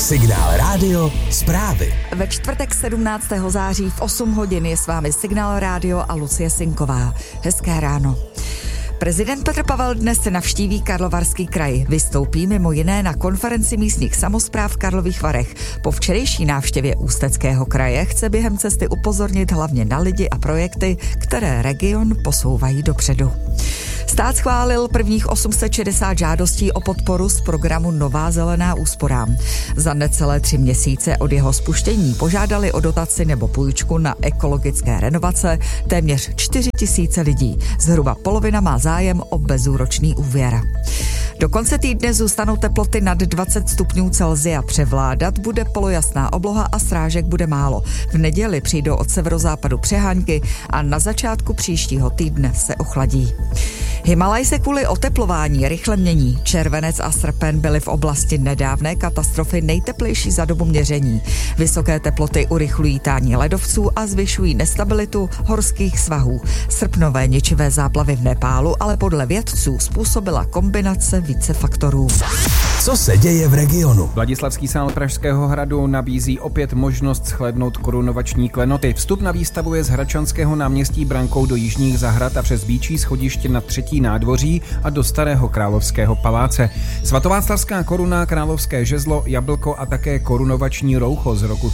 Signál Rádio zprávy. Ve čtvrtek 17. září v 8 hodin je s vámi Signál Rádio a Lucie Sinková. Hezké ráno. Prezident Petr Pavel dnes se navštíví Karlovarský kraj. Vystoupí mimo jiné na konferenci místních samospráv v Karlových Varech. Po včerejší návštěvě Ústeckého kraje chce během cesty upozornit hlavně na lidi a projekty, které region posouvají dopředu. Stát schválil prvních 860 žádostí o podporu z programu Nová zelená úsporám. Za necelé 3 měsíce od jeho spuštění požádali o dotaci nebo půjčku na ekologické renovace téměř 4 000 lidí. Zhruba polovina má zájem o bezúročný úvěr. Do konce týdne zůstanou teploty nad 20 stupňů Celsia. Převládat bude polojasná obloha a srážek bude málo. V neděli přijdou od severozápadu přehánky a na začátku příštího týdne se ochladí. Himalaj se kvůli oteplování rychle mění. Červenec a srpen byly v oblasti nedávné katastrofy nejteplejší za dobu měření. Vysoké teploty urychlují tání ledovců a zvyšují nestabilitu horských svahů. Srpnové ničivé záplavy v Nepálu ale podle vědců způsobila kombinace více faktorů. Co se děje v regionu? Vladislavský sál Pražského hradu nabízí opět možnost shlédnout korunovační klenoty. Vstup na výstavu je z Hradčanského náměstí brankou do Jižních zahrad a přes Býčí schodiště na 3. nádvoří a do Starého královského paláce. Svatováclavská koruna, královské žezlo, jablko a také korunovační roucho z roku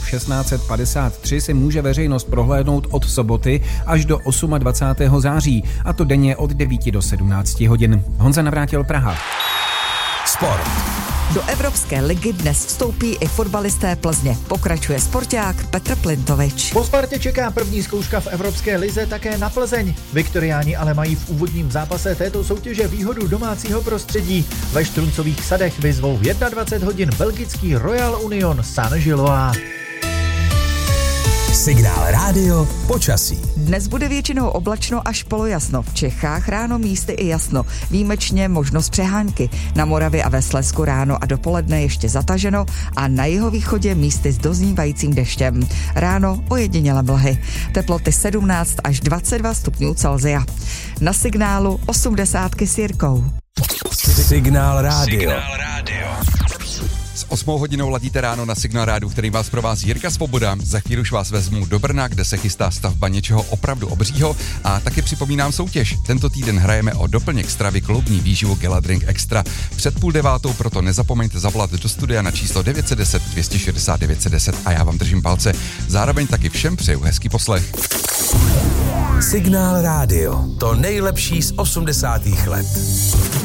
1653 si může veřejnost prohlédnout od soboty až do 28. září, a to denně od 9 do 17 hodin. Honza Navrátil, Praha. Sport. Do Evropské ligy dnes vstoupí i fotbalisté Plzně. Pokračuje sporták Petr Plintovič. Po Spartě čeká první zkouška v Evropské lize také na Plzeň. Viktoriáni ale mají v úvodním zápase této soutěže výhodu domácího prostředí. Ve Štruncových sadech vyzvou v 21 hodin belgický Royal Union Saint-Gilloise. Signál Rádio počasí. Dnes bude většinou oblačno až polojasno. V Čechách ráno místy i jasno. Výjimečně možnost přehánky. Na Moravě a ve Slezsku ráno a dopoledne ještě zataženo a na jihovýchodě místy s doznívajícím deštěm. Ráno ojedinělé mlhy. Teploty 17 až 22 stupňů Celsia. Na signálu 80 s Jirkou. Signál Rádio. S 8 hodinou ladíte ráno na Signál Rádiu, který vás provází Jirka Svoboda. Za chvíli už vás vezmu do Brna, kde se chystá stavba něčeho opravdu obřího, a taky připomínám soutěž. Tento týden hrajeme o doplněk stravy kloubní výživu Geladrink Extra. Před 8:30, proto nezapomeňte zavolat do studia na číslo 910 260 910 a já vám držím palce. Zároveň taky všem přeju hezký poslech. Signál Rádio. To nejlepší z 80. let.